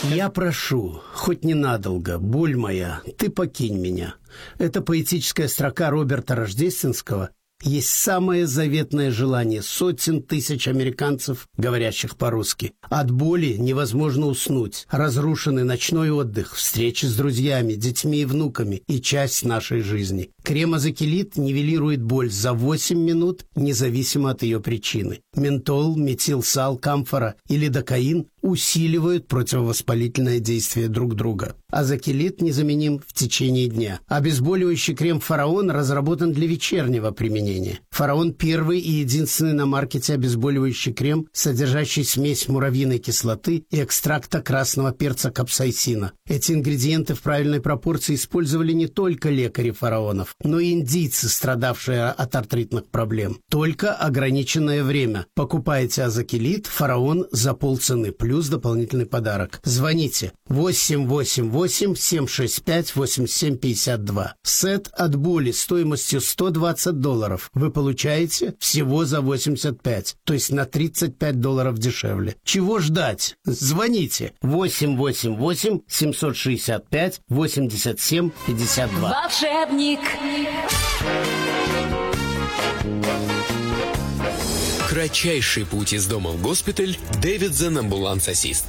Я прошу, хоть ненадолго, боль моя, ты покинь меня. Это поэтическая строка Роберта Рождественского есть самое заветное желание сотен тысяч американцев, говорящих по-русски. От боли невозможно уснуть. Разрушенный ночной отдых, встречи с друзьями, детьми и внуками и часть нашей жизни. Крем Азакелит нивелирует боль за 8 минут, независимо от ее причины. Ментол, метилсал, камфора и лидокаин усиливают противовоспалительное действие друг друга. Азакелит незаменим в течение дня. Обезболивающий крем «Фараон» разработан для вечернего применения. «Фараон» — первый и единственный на маркете обезболивающий крем, содержащий смесь муравьиной кислоты и экстракта красного перца капсаицина. Эти ингредиенты в правильной пропорции использовали не только лекари фараонов, но и индийцы, страдавшие от артритных проблем. Только ограниченное время. Покупайте Азакелит «Фараон» за полцены, плюс дополнительный подарок. Звоните 888-765-8752. Сет от боли стоимостью $120 вы получаете всего за 85, то есть на $35 дешевле. Чего ждать? Звоните 888-765-8752. Волшебник. Кратчайший путь из дома в госпиталь. Дэвидсон Амбуланс-Ассист.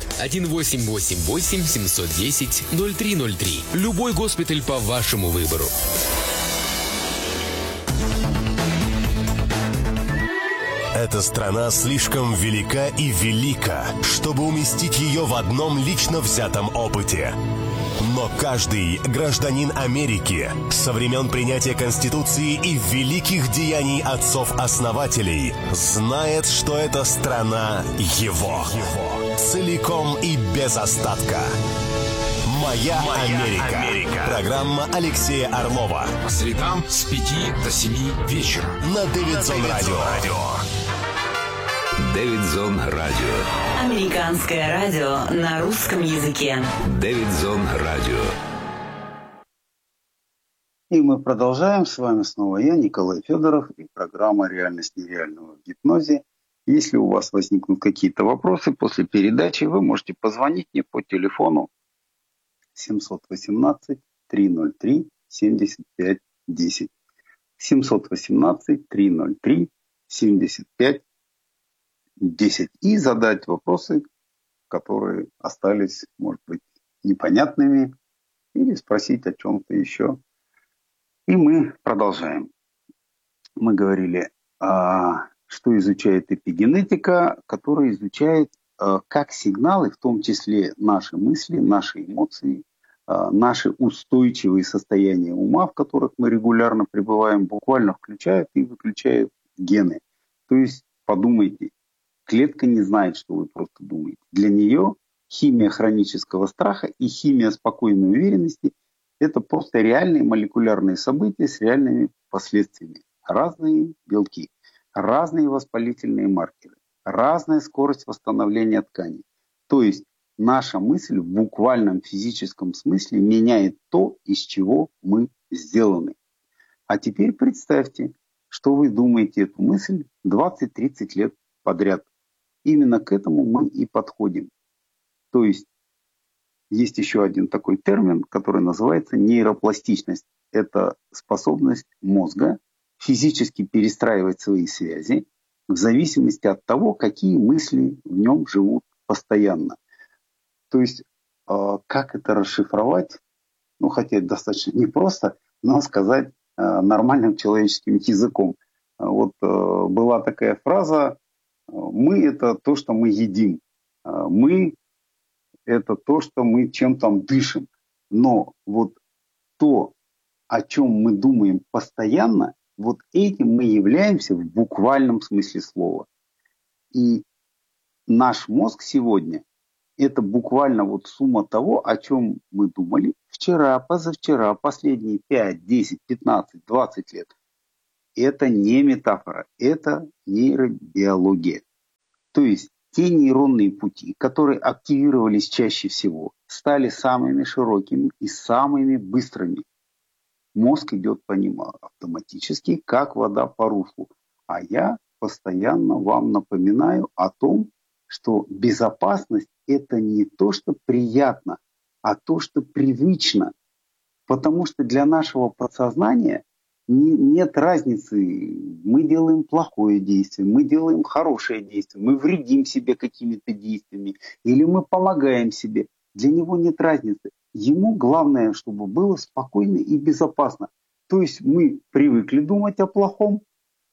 1-888-710-0303. Любой госпиталь по вашему выбору. Эта страна слишком велика и велика, чтобы уместить ее в одном лично взятом опыте. Но каждый гражданин Америки со времен принятия Конституции и великих деяний отцов-основателей знает, что эта страна его. Целиком и без остатка. «Моя Америка». Программа Алексея Орлова. По средам с 5 до 7 вечера. На Дэвидсон Радио. Дэвидсон Радио. Американское радио на русском языке. Дэвидсон Радио. И мы продолжаем. С вами снова я, Николай Федоров, и программа «Реальность нереального в гипнозе». Если у вас возникнут какие-то вопросы после передачи, вы можете позвонить мне по телефону 718-303-7510. 718-303-7510. И задать вопросы, которые остались, может быть, непонятными, или спросить о чем-то еще. И мы продолжаем. Мы говорили, что изучает эпигенетика, которая изучает, как сигналы, в том числе наши мысли, наши эмоции, наши устойчивые состояния ума, в которых мы регулярно пребываем, буквально включают и выключают гены. То есть подумайте, клетка не знает, что вы просто думаете. Для нее химия хронического страха и химия спокойной уверенности – это просто реальные молекулярные события с реальными последствиями. Разные белки, разные воспалительные маркеры, разная скорость восстановления тканей. То есть наша мысль в буквальном физическом смысле меняет то, из чего мы сделаны. А теперь представьте, что вы думаете эту мысль 20-30 лет подряд. Именно к этому мы и подходим. То есть есть еще один такой термин, который называется нейропластичность. Это способность мозга физически перестраивать свои связи в зависимости от того, какие мысли в нем живут постоянно. То есть как это расшифровать, хотя это достаточно непросто, но сказать нормальным человеческим языком. Вот была такая фраза: «Мы – это то, что мы едим. Мы – это то, что мы чем-то дышим». Но вот то, о чем мы думаем постоянно, вот этим мы являемся в буквальном смысле слова. И наш мозг сегодня – это буквально вот сумма того, о чем мы думали вчера, позавчера, последние 5, 10, 15, 20 лет. Это не метафора, это нейробиология. То есть те нейронные пути, которые активировались чаще всего, стали самыми широкими и самыми быстрыми. Мозг идет по ним автоматически, как вода по руслу. А я постоянно вам напоминаю о том, что безопасность – это не то, что приятно, а то, что привычно. Потому что для нашего подсознания нет разницы. Мы делаем плохое действие, мы делаем хорошее действие, мы вредим себе какими-то действиями, или мы помогаем себе. Для него нет разницы. Ему главное, чтобы было спокойно и безопасно. То есть мы привыкли думать о плохом,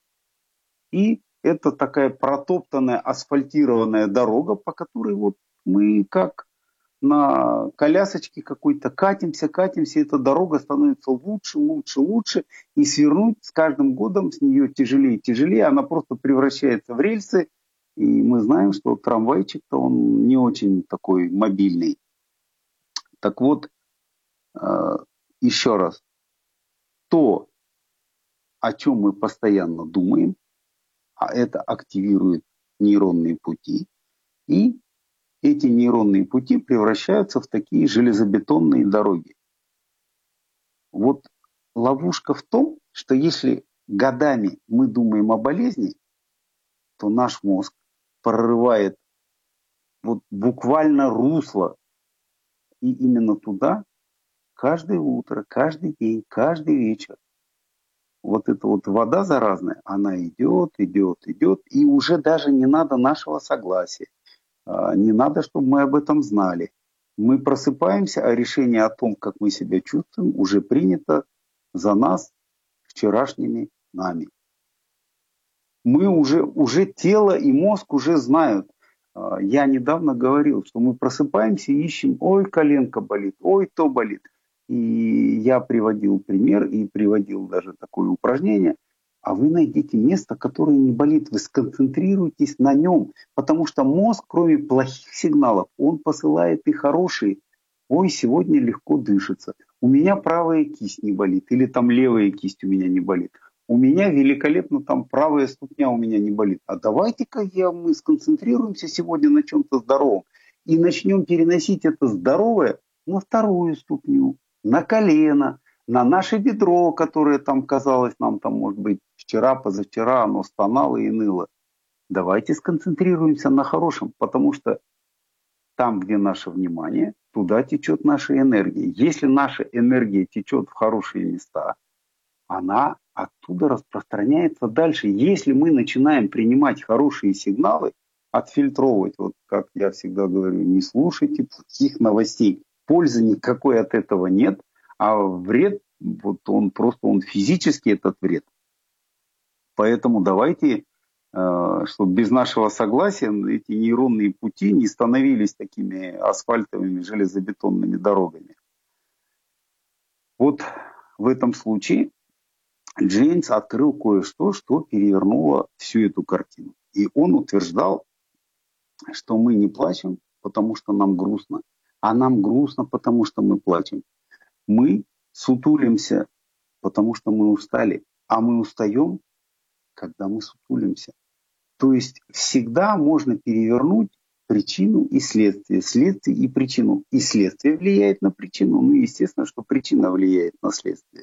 и это такая протоптанная, асфальтированная дорога, по которой вот мы как на колясочке какой-то катимся, эта дорога становится лучше, и свернуть с каждым годом с нее тяжелее и тяжелее, она просто превращается в рельсы, и мы знаем, что трамвайчик-то он не очень такой мобильный. Так вот, еще раз, то, о чем мы постоянно думаем, а это активирует нейронные пути, и эти нейронные пути превращаются в такие железобетонные дороги. Вот ловушка в том, что если годами мы думаем о болезни, то наш мозг прорывает вот буквально русло, и именно туда каждое утро, каждый день, каждый вечер вот эта вот вода заразная, она идет, и уже даже не надо нашего согласия. Не надо, чтобы мы об этом знали. Мы просыпаемся, а решение о том, как мы себя чувствуем, уже принято за нас вчерашними нами. Мы уже тело и мозг уже знают. Я недавно говорил, что мы просыпаемся и ищем, ой, коленка болит, ой, то болит. И я приводил пример и приводил даже такое упражнение. А вы найдите место, которое не болит. Вы сконцентрируйтесь на нем. Потому что мозг, кроме плохих сигналов, он посылает и хорошие. Ой, сегодня легко дышится. У меня правая кисть не болит. Или там левая кисть у меня не болит. У меня великолепно там правая ступня у меня не болит. А давайте-ка мы сконцентрируемся сегодня на чем-то здоровом. И начнем переносить это здоровое на вторую ступню, на колено, на наше бедро, которое там казалось нам, там, может быть, вчера, позавчера, оно стонало и ныло. Давайте сконцентрируемся на хорошем, потому что там, где наше внимание, туда течет наша энергия. Если наша энергия течет в хорошие места, она оттуда распространяется дальше. Если мы начинаем принимать хорошие сигналы, отфильтровывать, вот как я всегда говорю, не слушайте плохих новостей. Пользы никакой от этого нет. А вред, вот он физический, этот вред. Поэтому давайте, чтобы без нашего согласия эти нейронные пути не становились такими асфальтовыми железобетонными дорогами. Вот в этом случае Джеймс открыл кое-что, что перевернуло всю эту картину. И он утверждал, что мы не плачем, потому что нам грустно, а нам грустно, потому что мы плачем. Мы сутулимся, потому что мы устали, а мы устаем, когда мы сутулимся. То есть всегда можно перевернуть причину и следствие и причину. И следствие влияет на причину, ну естественно, что причина влияет на следствие.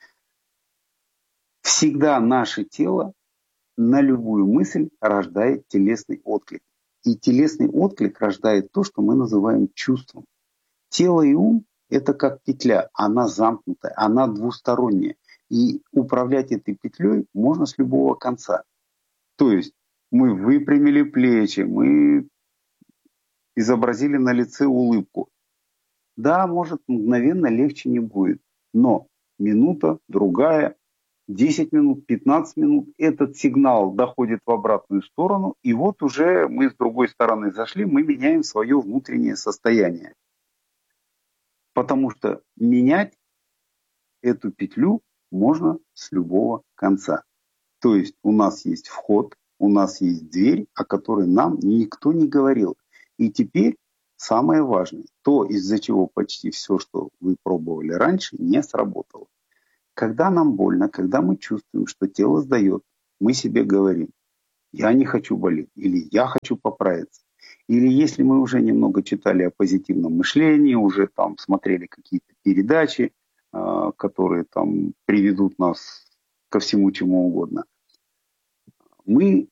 Всегда наше тело на любую мысль рождает телесный отклик. И телесный отклик рождает то, что мы называем чувством. Тело и ум – это как петля, она замкнутая, она двусторонняя. И управлять этой петлей можно с любого конца. То есть мы выпрямили плечи, мы изобразили на лице улыбку. Да, может, мгновенно легче не будет, но минута, другая, 10 минут, 15 минут, этот сигнал доходит в обратную сторону, и вот уже мы с другой стороны зашли, мы меняем свое внутреннее состояние. Потому что менять эту петлю можно с любого конца. То есть у нас есть вход, у нас есть дверь, о которой нам никто не говорил. И теперь самое важное, то, из-за чего почти все, что вы пробовали раньше, не сработало. Когда нам больно, когда мы чувствуем, что тело сдает, мы себе говорим: я не хочу болеть, или я хочу поправиться. Или если мы уже немного читали о позитивном мышлении, уже там смотрели какие-то передачи, которые там приведут нас ко всему чему угодно, мы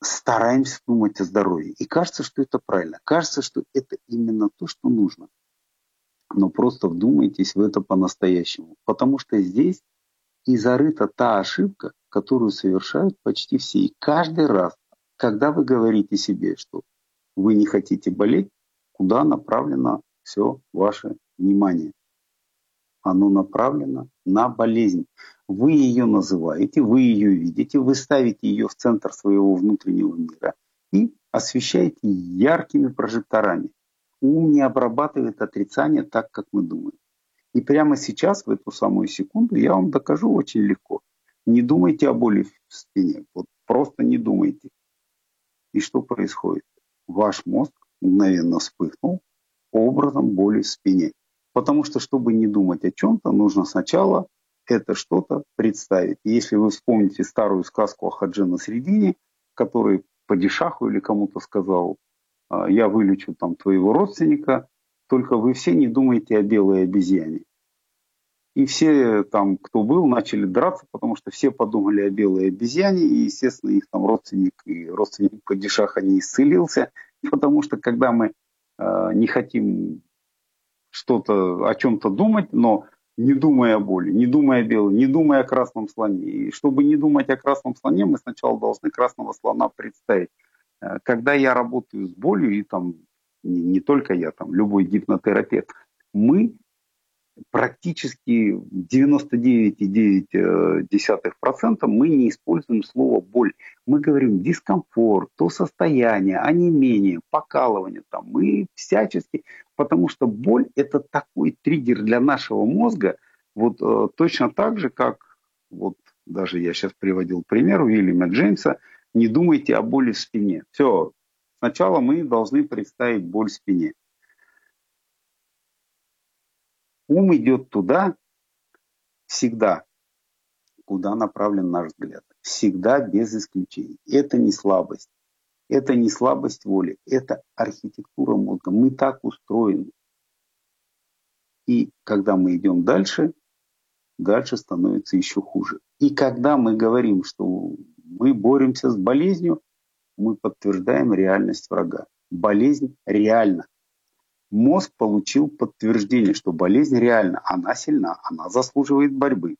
стараемся думать о здоровье. И кажется, что это правильно. Кажется, что это именно то, что нужно. Но просто вдумайтесь в это по-настоящему. Потому что здесь и зарыта та ошибка, которую совершают почти все. И каждый раз, когда вы говорите себе, что вы не хотите болеть, куда направлено все ваше внимание? Оно направлено на болезнь. Вы ее называете, вы ее видите, вы ставите ее в центр своего внутреннего мира и освещаете яркими прожекторами. Ум не обрабатывает отрицание так, как мы думаем. И прямо сейчас, в эту самую секунду, я вам докажу очень легко. Не думайте о боли в спине. Вот просто не думайте. И что происходит? Ваш мозг мгновенно вспыхнул образом боли в спине. Потому что, чтобы не думать о чем-то, нужно сначала это что-то представить. И если вы вспомните старую сказку о Хадже Насреддине, который падишаху или кому-то сказал: я вылечу там твоего родственника, только вы все не думаете о белой обезьяне. И все там, кто был, начали драться, потому что все подумали о белой обезьяне, и, естественно, их там родственник и родственник падишаха не исцелился, потому что когда мы не хотим что-то, о чем-то думать, но не думая о боли, не думая о белом, не думая о красном слоне. И чтобы не думать о красном слоне, мы сначала должны красного слона представить. Когда я работаю с болью, и там не только я, там любой гипнотерапевт, мы практически 99,9% мы не используем слово боль. Мы говорим дискомфорт, то состояние, онемение, покалывание. Там. Мы всячески, потому что боль это такой триггер для нашего мозга, вот точно так же, как вот даже я сейчас приводил пример Уильяма Джеймса, не думайте о боли в спине. Все, сначала мы должны представить боль в спине. Ум идет туда всегда, куда направлен наш взгляд. Всегда без исключений. Это не слабость. Это не слабость воли. Это архитектура мозга. Мы так устроены. И когда мы идем дальше, дальше становится еще хуже. И когда мы говорим, что мы боремся с болезнью, мы подтверждаем реальность врага. Болезнь реальна. Мозг получил подтверждение, что болезнь реальна, она сильна, она заслуживает борьбы.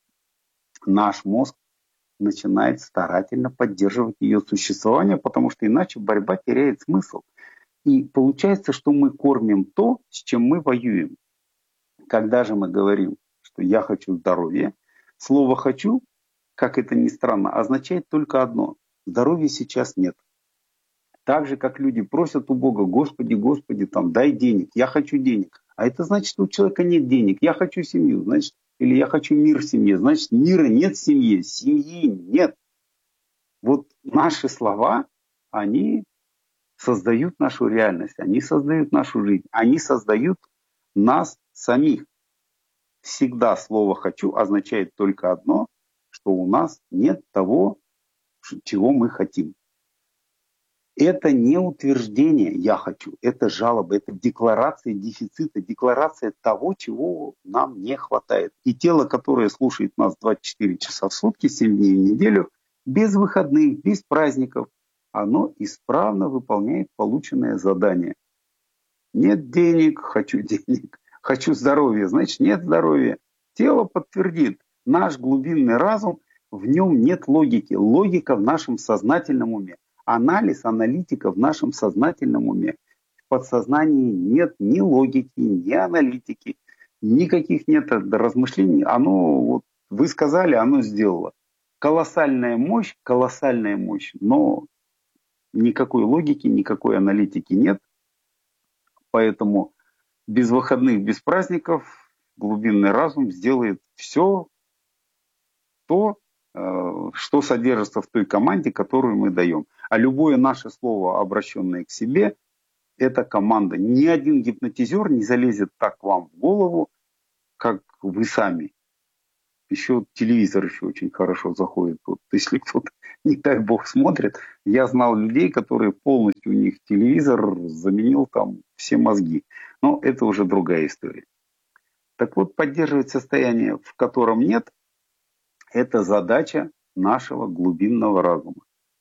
Наш мозг начинает старательно поддерживать ее существование, потому что иначе борьба теряет смысл. И получается, что мы кормим то, с чем мы воюем. Когда же мы говорим, что я хочу здоровья, слово «хочу», как это ни странно, означает только одно – здоровья сейчас нет. Так же, как люди просят у Бога: Господи, Господи, там, дай денег, я хочу денег. А это значит, что у человека нет денег. Я хочу семью, значит, или я хочу мир в семье. Значит, мира нет в семье, семьи нет. Вот наши слова, они создают нашу реальность, они создают нашу жизнь, они создают нас самих. Всегда слово «хочу» означает только одно, что у нас нет того, чего мы хотим. Это не утверждение «я хочу», это жалоба, это декларация дефицита, декларация того, чего нам не хватает. И тело, которое слушает нас 24 часа в сутки, 7 дней в неделю, без выходных, без праздников, оно исправно выполняет полученное задание. Нет денег, хочу денег, хочу здоровья, значит нет здоровья. Тело подтвердит, наш глубинный разум, в нем нет логики, логика в нашем сознательном уме. Анализ, аналитика в нашем сознательном уме. В подсознании нет ни логики, ни аналитики, никаких нет размышлений. Оно, вот, вы сказали, оно сделало. Колоссальная мощь, но никакой логики, никакой аналитики нет. Поэтому без выходных, без праздников глубинный разум сделает все то, что содержится в той команде, которую мы даем. А любое наше слово, обращенное к себе, это команда. Ни один гипнотизер не залезет так вам в голову, как вы сами. Еще телевизор еще очень хорошо заходит. Вот, если кто-то, не дай бог, смотрит. Я знал людей, которые полностью, у них телевизор заменил там все мозги. Но это уже другая история. Так вот, поддерживать состояние, в котором нет, это задача нашего глубинного разума.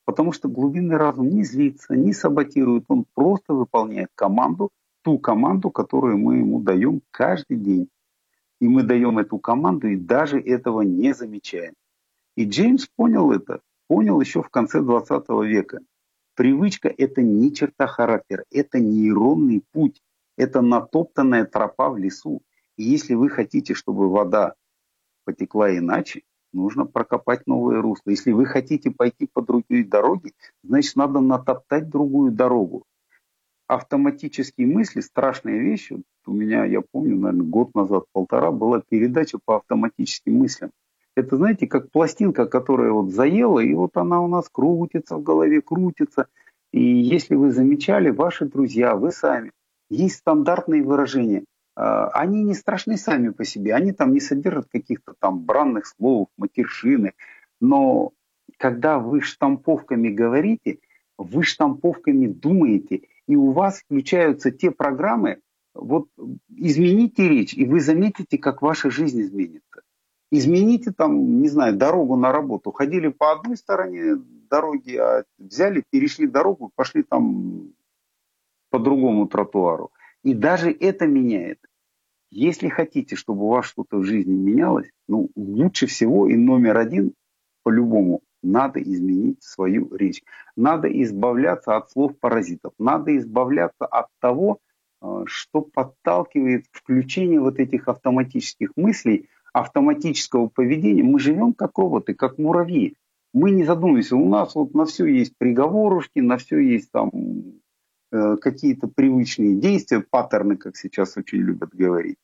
Потому что глубинный разум не злится, не саботирует, он просто выполняет команду, ту команду, которую мы ему даем каждый день. И мы даем эту команду и даже этого не замечаем. И Джеймс понял это, понял еще в конце 20 века. Привычка – это не черта характера, это нейронный путь, это натоптанная тропа в лесу. И если вы хотите, чтобы вода потекла иначе, нужно прокопать новое русло. Если вы хотите пойти по другой дороге, значит, надо натоптать другую дорогу. Автоматические мысли – страшная вещь. Вот у меня, я помню, наверное, год назад, полтора, была передача по автоматическим мыслям. Это, знаете, как пластинка, которая вот заела, и вот она у нас крутится в голове, крутится. И если вы замечали, ваши друзья, вы сами, есть стандартные выражения. Они не страшны сами по себе, они там не содержат каких-то там бранных слов, матершины. Но когда вы штамповками говорите, вы штамповками думаете, и у вас включаются те программы, вот измените речь, и вы заметите, как ваша жизнь изменится. Измените там, не знаю, дорогу на работу. Ходили по одной стороне дороги, а взяли, перешли дорогу, пошли там по другому тротуару. И даже это меняет. Если хотите, чтобы у вас что-то в жизни менялось, ну, лучше всего и номер один, по-любому, надо изменить свою речь. Надо избавляться от слов-паразитов. Надо избавляться от того, что подталкивает включение вот этих автоматических мыслей, автоматического поведения. Мы живем как роботы, как муравьи. Мы не задумываемся. У нас вот на все есть приговорушки, на все есть там какие-то привычные действия, паттерны, как сейчас очень любят говорить.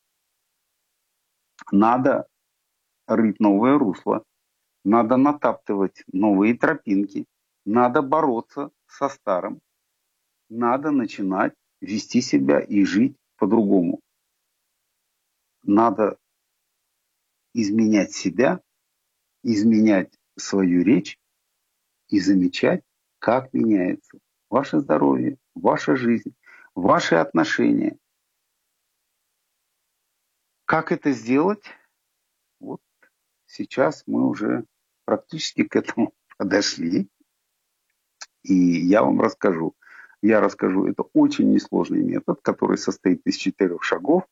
Надо рыть новое русло, надо натаптывать новые тропинки, надо бороться со старым, надо начинать вести себя и жить по-другому. Надо изменять себя, изменять свою речь и замечать, как меняется ваше здоровье, ваша жизнь, ваши отношения. Как это сделать? Вот сейчас мы уже практически к этому подошли. И я вам расскажу. Я расскажу, это очень несложный метод, который состоит из 4 шагов.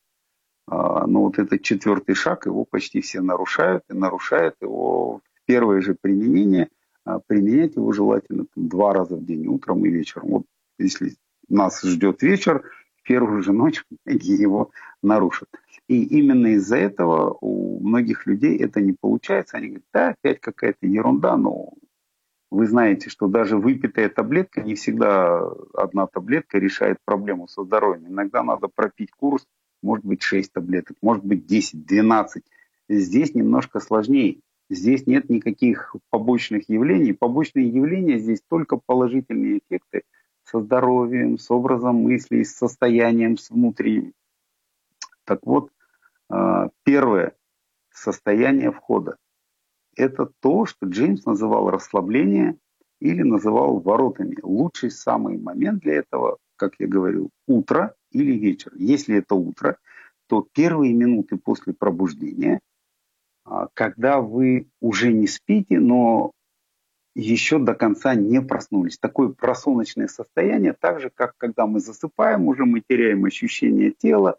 Но вот этот 4-й шаг, его почти все нарушают. И нарушают его в первое же применение. Применять его желательно 2 раза в день, утром и вечером. Вот если нас ждет вечер, в первую же ночь многие его нарушат. И именно из-за этого у многих людей это не получается. Они говорят, да, опять какая-то ерунда, но вы знаете, что даже выпитая таблетка, не всегда одна таблетка решает проблему со здоровьем. Иногда надо пропить курс, может быть 6 таблеток, может быть 10, 12. Здесь немножко сложнее. Здесь нет никаких побочных явлений. Побочные явления здесь только положительные эффекты со здоровьем, с образом мыслей, с состоянием, с внутренним. Так вот, первое состояние входа – это то, что Джеймс называл расслабление или называл воротами. Лучший самый момент для этого, как я говорил, утро или вечер. Если это утро, то первые минуты после пробуждения, когда вы уже не спите, но еще до конца не проснулись. Такое просоночное состояние, так же, как когда мы засыпаем, уже мы теряем ощущение тела,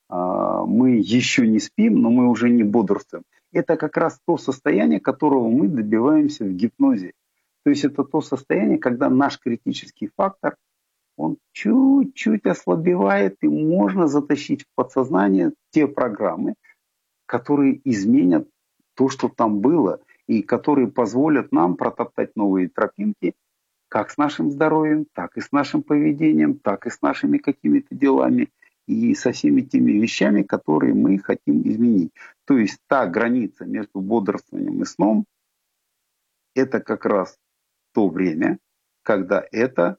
мы еще не спим, но мы уже не бодрствуем. Это как раз то состояние, которого мы добиваемся в гипнозе. То есть это то состояние, когда наш критический фактор, он чуть-чуть ослабевает, и можно затащить в подсознание те программы, которые изменят то, что там было, и которые позволят нам протоптать новые тропинки, как с нашим здоровьем, так и с нашим поведением, так и с нашими какими-то делами, и со всеми теми вещами, которые мы хотим изменить. То есть та граница между бодрствованием и сном, это как раз то время, когда это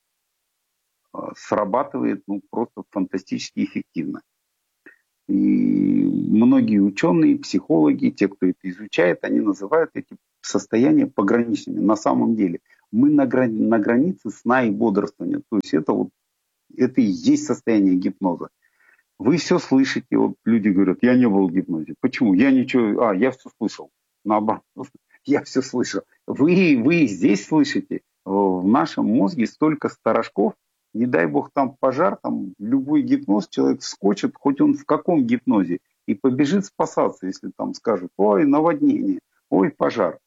срабатывает просто фантастически эффективно. И многие ученые, психологи, те, кто это изучает, они называют эти состояния пограничными. На самом деле мы на границе сна и бодрствования. То есть это и есть состояние гипноза. Вы все слышите. Вот люди говорят, я не был в гипнозе. Почему? Я все слышал. Наоборот, я все слышал. Вы здесь слышите. в нашем мозге столько сторожков, не дай бог там пожар, там любой гипноз, человек вскочит, хоть он в каком гипнозе, и побежит спасаться, если там скажут: ой, наводнение, ой, пожар.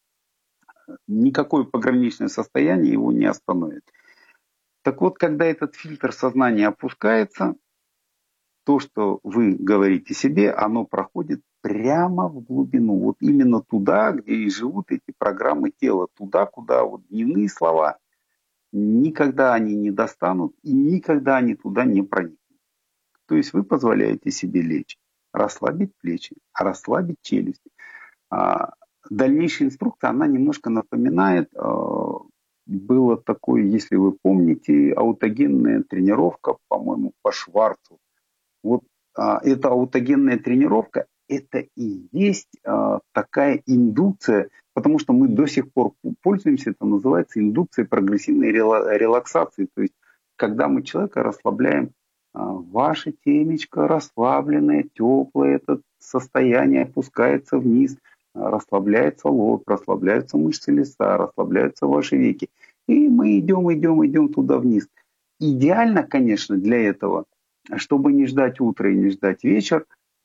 Никакое пограничное состояние его не остановит. Так вот, когда этот фильтр сознания опускается, то, что вы говорите себе, оно проходит прямо в глубину. Вот именно туда, где и живут эти программы тела. Туда, куда вот дневные слова, никогда они не достанут и никогда они туда не проникнут. То есть вы позволяете себе лечь, расслабить плечи, расслабить челюсть. Дальнейшая инструкция, она немножко напоминает, было такое, если вы помните, аутогенная тренировка, по-моему, по Шварцу. Вот эта аутогенная тренировка, это и есть такая индукция, потому что мы до сих пор пользуемся, это называется индукция прогрессивной релаксации. То есть, когда мы человека расслабляем, ваше темечко расслабленное, теплое, это состояние опускается вниз, расслабляется лоб, расслабляются мышцы лица, расслабляются ваши веки. И мы идем туда вниз. Идеально, конечно, для этого, чтобы не ждать утра и не ждать вечер,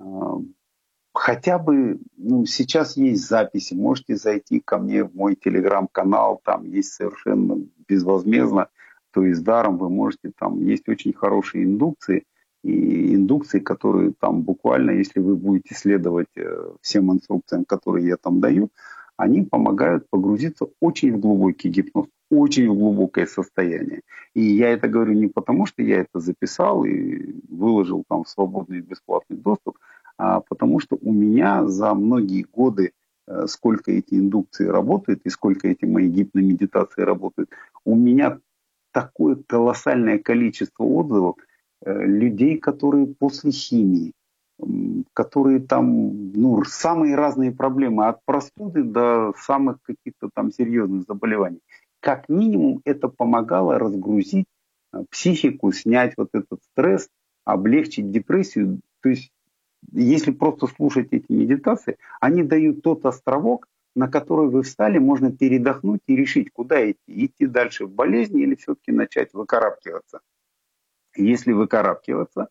хотя бы, сейчас есть записи, можете зайти ко мне в мой телеграм-канал, там есть совершенно безвозмездно, то есть даром вы можете, там есть очень хорошие индукции, и индукции, которые там буквально, если вы будете следовать всем инструкциям, которые я там даю, они помогают погрузиться очень в глубокий гипноз, очень в глубокое состояние. И я это говорю не потому, что я это записал и выложил там в свободный и бесплатный доступ, а потому что у меня за многие годы, сколько эти индукции работают и сколько эти мои гипномедитации работают, у меня такое колоссальное количество отзывов людей, которые после химии, которые там, самые разные проблемы, от простуды до самых каких-то там серьезных заболеваний. Как минимум это помогало разгрузить психику, снять вот этот стресс, облегчить депрессию. То есть, если просто слушать эти медитации, они дают тот островок, на который вы встали, можно передохнуть и решить, куда идти. Идти дальше в болезни или все-таки начать выкарабкиваться. Если выкарабкиваться,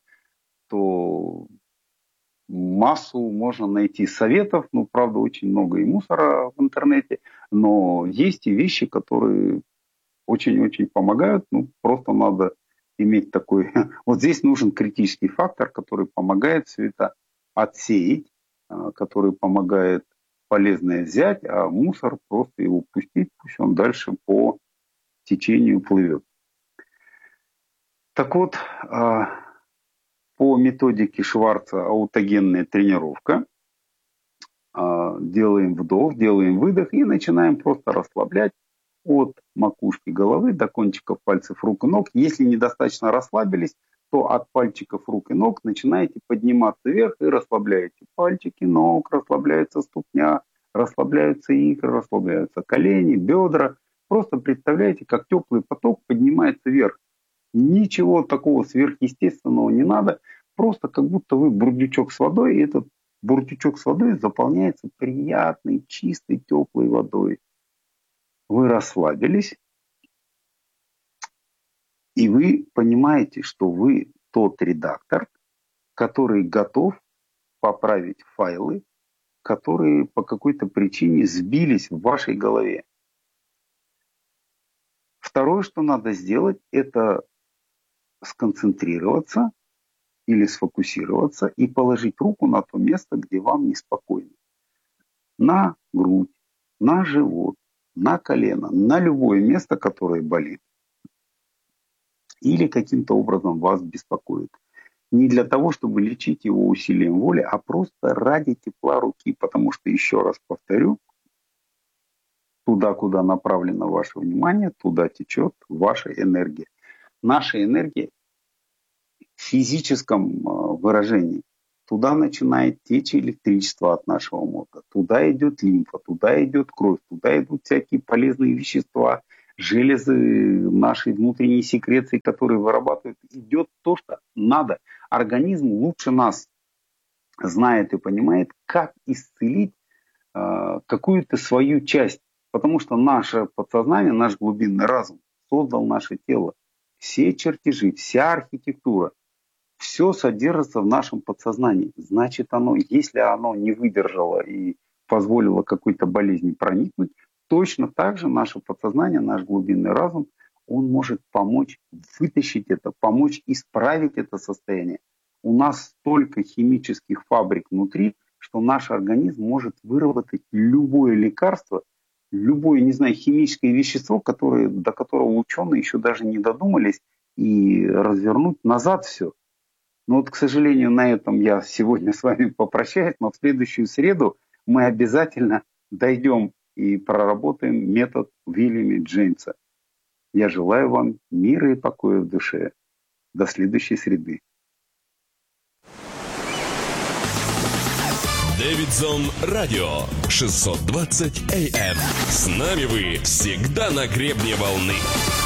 то массу можно найти советов, правда, очень много и мусора в интернете, но есть и вещи, которые очень-очень помогают, просто надо иметь такой... Вот здесь нужен критический фактор, который помогает все это отсеять, который помогает полезное взять, а мусор просто его пустить, пусть он дальше по течению плывет. Так вот, по методике Шварца аутогенная тренировка. Делаем вдох, делаем выдох и начинаем просто расслаблять от макушки головы до кончиков пальцев рук и ног. Если недостаточно расслабились, то от пальчиков рук и ног начинаете подниматься вверх и расслабляете пальчики ног, расслабляется ступня, расслабляются икры, расслабляются колени, бедра. Просто представляете, как теплый поток поднимается вверх. Ничего такого сверхъестественного не надо. Просто как будто вы бурдючок с водой, и этот бурдючок с водой заполняется приятной, чистой, теплой водой. Вы расслабились, и вы понимаете, что вы тот редактор, который готов поправить файлы, которые по какой-то причине сбились в вашей голове. Второе, что надо сделать, это сконцентрироваться или сфокусироваться и положить руку на то место, где вам неспокойно. На грудь, на живот, на колено, на любое место, которое болит. Или каким-то образом вас беспокоит. Не для того, чтобы лечить его усилием воли, а просто ради тепла руки. Потому что, еще раз повторю, туда, куда направлено ваше внимание, туда течет ваша энергия. Наша энергия в физическом выражении. Туда начинает течь электричество от нашего мозга. Туда идет лимфа, туда идет кровь, туда идут всякие полезные вещества, железы нашей внутренней секреции, которые вырабатывают. Идет то, что надо. Организм лучше нас знает и понимает, как исцелить какую-то свою часть. Потому что наше подсознание, наш глубинный разум создал наше тело. Все чертежи, вся архитектура, все содержится в нашем подсознании. Значит, если оно не выдержало и позволило какой-то болезни проникнуть, точно так же наше подсознание, наш глубинный разум, он может помочь вытащить это, помочь исправить это состояние. У нас столько химических фабрик внутри, что наш организм может выработать любое лекарство, любое, химическое вещество, до которого ученые еще даже не додумались, и развернуть назад все. Но к сожалению, на этом я сегодня с вами попрощаюсь, но в следующую среду мы обязательно дойдем и проработаем метод Уильяма Джеймса. Я желаю вам мира и покоя в душе. До следующей среды. Дэвидсон Радио 620 AM. С нами вы всегда на гребне волны.